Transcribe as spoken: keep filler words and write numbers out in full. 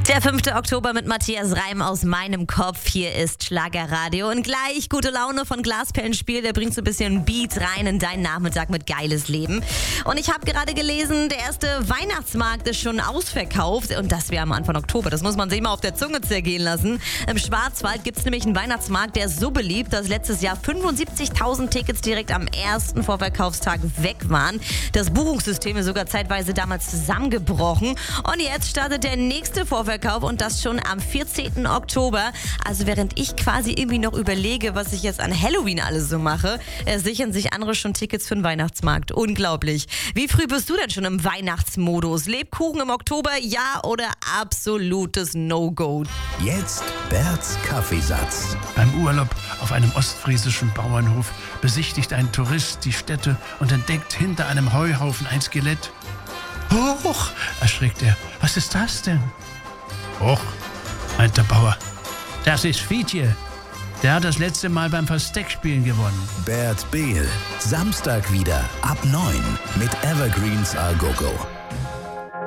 Der fünfte Oktober mit Matthias Reim aus meinem Kopf. Hier ist Schlagerradio und gleich gute Laune von Glasperlenspiel. Der bringt so ein bisschen Beat rein in deinen Nachmittag mit geiles Leben. Und ich habe gerade gelesen, der erste Weihnachtsmarkt ist schon ausverkauft. Und das wäre am Anfang Oktober. Das muss man sich mal auf der Zunge zergehen lassen. Im Schwarzwald gibt es nämlich einen Weihnachtsmarkt, der ist so beliebt, dass letztes Jahr fünfundsiebzigtausend Tickets direkt am ersten Vorverkaufstag weg waren. Das Buchungssystem ist sogar zeitweise damals zusammengebrochen. Und jetzt startet der nächste Vorverkauf. Und das schon am vierzehnten Oktober. Also während ich quasi irgendwie noch überlege, was ich jetzt an Halloween alles so mache, äh, sichern sich andere schon Tickets für den Weihnachtsmarkt. Unglaublich. Wie früh bist du denn schon im Weihnachtsmodus? Lebkuchen im Oktober, ja oder absolutes No-Go? Jetzt Berts Kaffeesatz. Beim Urlaub auf einem ostfriesischen Bauernhof besichtigt ein Tourist die Stätte und entdeckt hinter einem Heuhaufen ein Skelett. Hoch, erschrickt er. Was ist das denn? Och, meint der Bauer, das ist Fietje. Der hat das letzte Mal beim Versteckspielen gewonnen. Bert Behl, Samstag wieder ab neun mit Evergreens A Go Go.